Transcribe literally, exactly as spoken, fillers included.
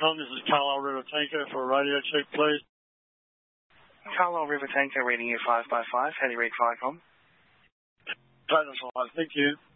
Com, this is Carlisle River Tanker for a radio check, please. Carlisle River Tanker reading you five by five. How do you read Viacom? Platinum five, thank you.